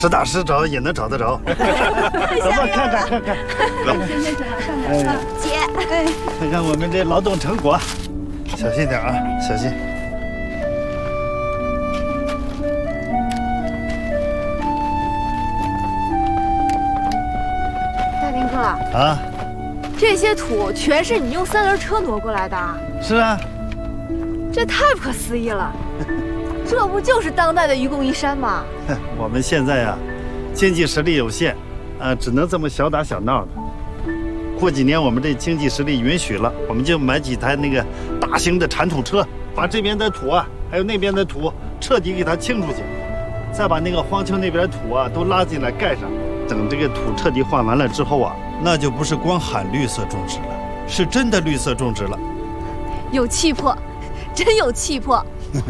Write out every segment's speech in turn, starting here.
实打实找也能找得着。咱们看看。 姐， 看看我们这劳动成果，小心点啊，小心。 大林哥啊， 这些土全是你用3轮车挪过来的？ 是啊， 这太不可思议了。这不就是当代的愚公移山吗？ 我们现在呀，经济实力有限，只能这么小打小闹的。过几年我们这经济实力允许了，我们就买几台那个大型的铲土车，把这边的土啊，还有那边的土彻底给它清出去，再把那个荒丘那边土啊都拉进来盖上。等这个土彻底换完了之后啊，那就不是光喊绿色种植了，是真的绿色种植了。 有气魄，真有气魄。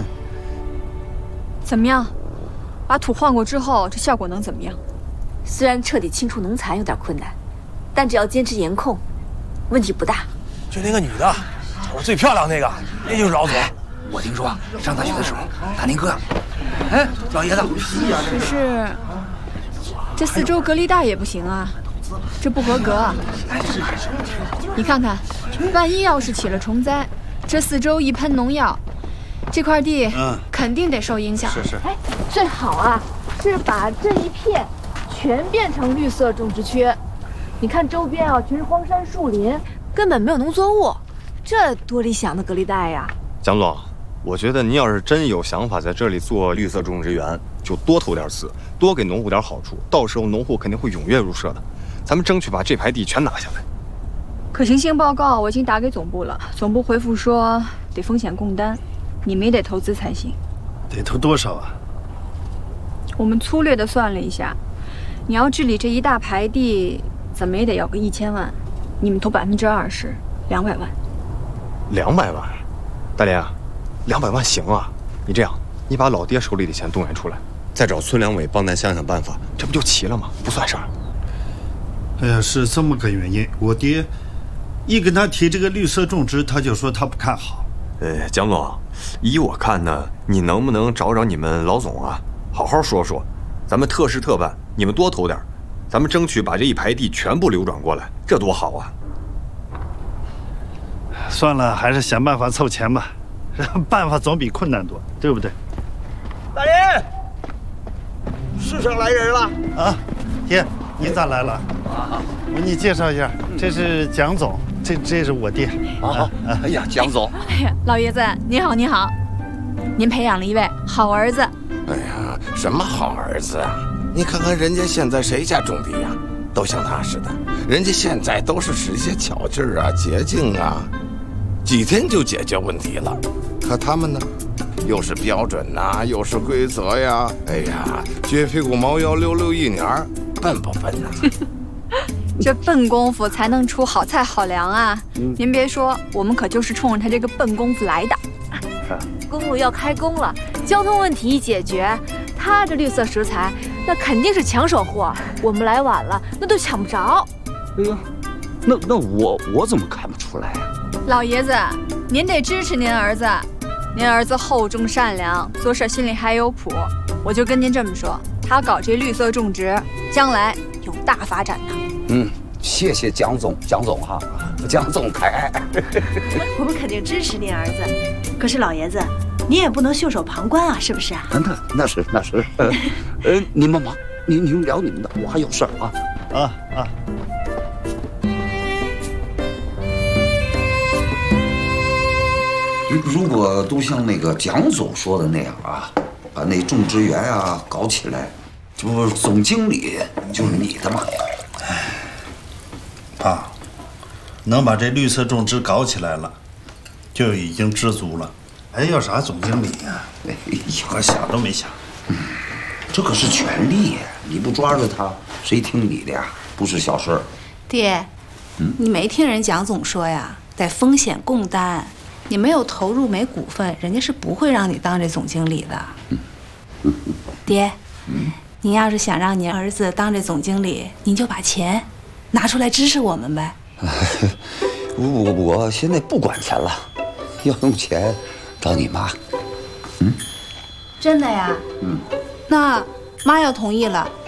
怎么样？把土换过之后，这效果能怎么样？ 虽然彻底清除农残有点困难，但只要坚持严控，问题不大。 就那个女的，长得最漂亮那个，那就是老总。 我听说上大学的时候，大林哥，哎，老爷子， 可是这4周隔离带也不行啊，这不合格啊。你看看，万一要是起了虫灾，这4周一喷农药，这块地肯定得受影响。 是。 哎，最好啊是把这一片全变成绿色种植区。你看周边啊，全是荒山树林，根本没有农作物，这多理想的隔离带呀！ 蒋总，我觉得您要是真有想法在这里做绿色种植园，就多投点资，多给农户点好处，到时候农户肯定会踊跃入社的。咱们争取把这排地全拿下来。 可行性报告我已经打给总部了，总部回复说得风险共担，你们也得投资才行。 得投多少啊？ 我们粗略的算了一下，你要治理这一大排地，怎么也得要个1000万，你们投20%，200万。 200万，大林，200万行啊！你这样，你把老爹手里的钱动员出来，再找村两委帮咱想想办法，这不就齐了吗？不算事儿。 哎呀，是这么个原因。我爹一跟他提这个绿色种植，他就说他不看好。 蒋总，依我看呢，你能不能找找你们老总啊，好好说说，咱们特事特办，你们多投点，咱们争取把这一排地全部流转过来，这多好啊！ 算了，还是想办法凑钱吧，办法总比困难多，对不对？ 大林，市上来人了啊，爹，您咋来了？我给你介绍一下，这是蒋总，这是我爹。 啊，哎呀，蒋总， 哎呀，老爷子您好，您好，您培养了一位好儿子。 哎呀，什么好儿子啊！你看看人家现在谁家种地呀，都像他似的，人家现在都是使一些巧劲儿啊、捷径啊，几天就解决问题了。可他们呢，又是标准呐，又是规则呀，哎呀，撅屁股猫腰溜溜一年儿，笨不笨呐？ 这笨功夫才能出好菜好粮啊！您别说，我们可就是冲着他这个笨功夫来的。 公路要开工了，交通问题一解决，他这绿色食材那肯定是抢手货。我们来晚了，那都抢不着。 哎呀，那我怎么看不出来啊？ 老爷子，您得支持您儿子，您儿子厚重善良，做事心里还有谱。我就跟您这么说，他搞这绿色种植，将来有大发展的。 谢谢蒋总哈，蒋总抬爱。 我们肯定支持您儿子，可是老爷子，您也不能袖手旁观啊，是不是啊？ 那是，你们忙，你们聊你们的，我还有事儿啊。如果都像那个蒋总说的那样啊，把那种植园啊搞起来，这不总经理就是你的嘛。 爸，能把这绿色种植搞起来了，就已经知足了。还要啥总经理呀？我想都没想。 这可是权力，你不抓着他，谁听你的呀？不是小事儿。 爹，你没听人蒋总说呀？得风险共担，你没有投入没股份，人家是不会让你当这总经理的。爹，您要是想让您儿子当这总经理，您就把钱拿出来支持我们呗。 我现在不管钱了，要用钱找你妈。 真的呀？那妈要同意了，